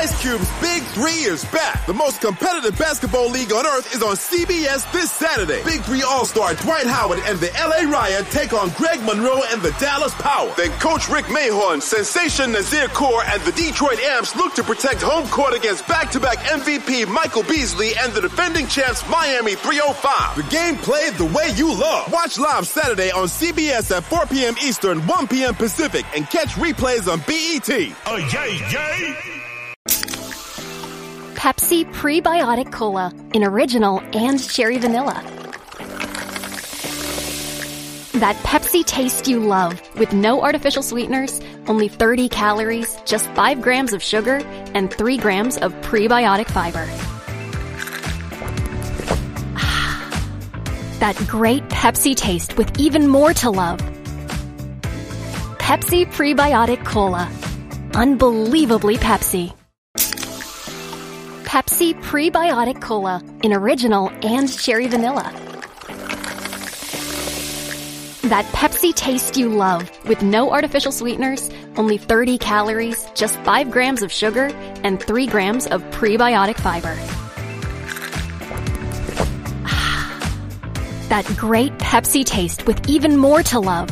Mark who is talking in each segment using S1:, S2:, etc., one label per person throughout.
S1: Ice Cube's Big 3 is back. The most competitive basketball league on earth is on CBS this Saturday. Big 3 All-Star Dwight Howard and the LA Riot take on Greg Monroe and the Dallas Power. Then Coach Rick Mahorn, Sensation Nazir Kaur, and the Detroit Amps look to protect home court against back-to-back MVP Michael Beasley and the defending champs Miami 305. The game played the way you love. Watch live Saturday on CBS at 4 p.m. Eastern, 1 p.m. Pacific, and catch replays on BET.
S2: Oh, yay, yay!
S3: Pepsi Prebiotic Cola in original and cherry vanilla. That Pepsi taste you love with no artificial sweeteners, only 30 calories, just 5 grams of sugar, and 3 grams of prebiotic fiber. That great Pepsi taste with even more to love. Pepsi Prebiotic Cola. Unbelievably Pepsi. Pepsi Prebiotic Cola in original and cherry vanilla. That Pepsi taste you love with no artificial sweeteners, only 30 calories, just 5 grams of sugar, and 3 grams of prebiotic fiber. That great Pepsi taste with even more to love.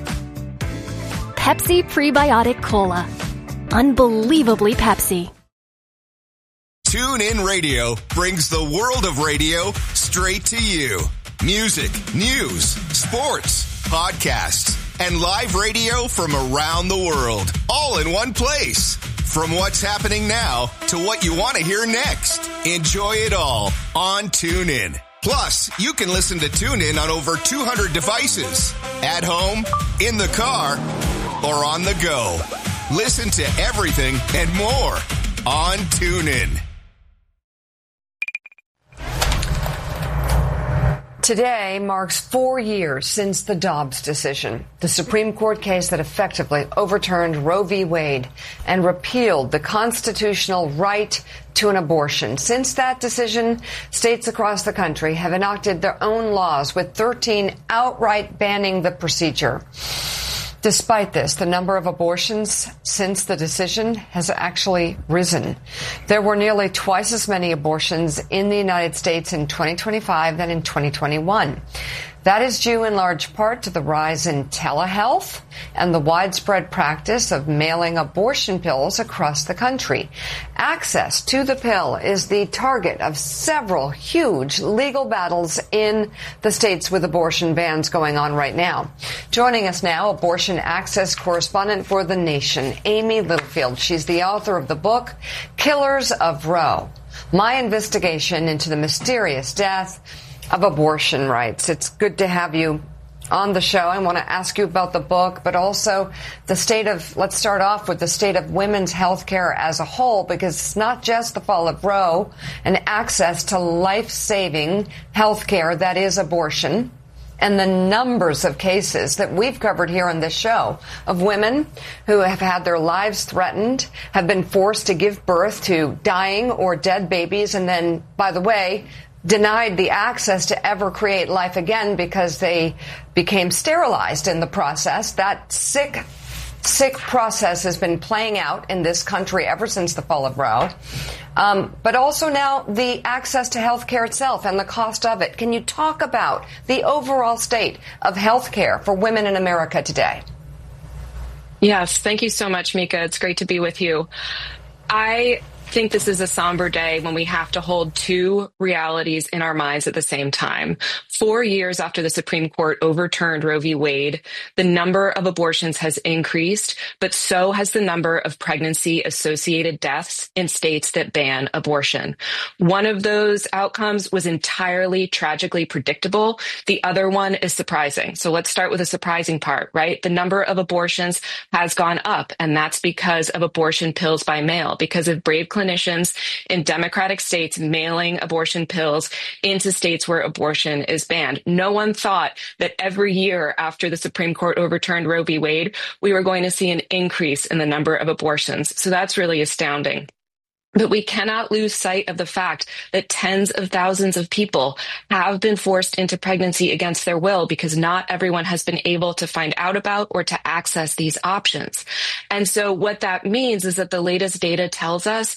S3: Pepsi Prebiotic Cola. Unbelievably Pepsi.
S4: Tune In Radio brings the world of radio straight to you. Music, news, sports, podcasts, and live radio from around the world, all in one place. From what's happening now to what you want to hear next. Enjoy it all on TuneIn. Plus, you can listen to TuneIn on over 200 devices. At home, in the car, or on the go. Listen to everything and more on TuneIn.
S5: Today marks 4 years since the Dobbs decision, the Supreme Court case that effectively overturned Roe v. Wade and repealed the constitutional right to an abortion. Since that decision, states across the country have enacted their own laws, with 13 outright banning the procedure. Despite this, the number of abortions since the decision has actually risen. There were nearly twice as many abortions in the United States in 2025 than in 2021. That is due in large part to the rise in telehealth and the widespread practice of mailing abortion pills across the country. Access to the pill is the target of several huge legal battles in the states with abortion bans going on right now. Joining us now, abortion access correspondent for The Nation, Amy Littlefield. She's the author of the book, Killers of Roe, My Investigation into the Mysterious Death of Abortion Rights. It's good to have you on the show. I want to ask you about the book, but also the state of, let's start off with the state of women's health care as a whole, because it's not just the fall of Roe and access to life-saving health care that is abortion, and the numbers of cases that we've covered here on this show of women who have had their lives threatened, have been forced to give birth to dying or dead babies, and then, by the way, denied the access to ever create life again because they became sterilized in the process. That sick process has been playing out in this country ever since the fall of Roe. But also now the access to health care itself and the cost of it. Can you talk about the overall state of health care for women in America today?
S6: Yes, thank you so much, Mika. It's great to be with you. I think this is a somber day when we have to hold two realities in our minds at the same time. 4 years after the Supreme Court overturned Roe v. Wade, the number of abortions has increased, but so has the number of pregnancy-associated deaths in states that ban abortion. One of those outcomes was entirely tragically predictable. The other one is surprising. So let's start with the surprising part, right? The number of abortions has gone up, and that's because of abortion pills by mail, because of brave clinicians in Democratic states mailing abortion pills into states where abortion is banned. No one thought that every year after the Supreme Court overturned Roe v. Wade, we were going to see an increase in the number of abortions. So that's really astounding. But we cannot lose sight of the fact that tens of thousands of people have been forced into pregnancy against their will because not everyone has been able to find out about or to access these options. And so what that means is that the latest data tells us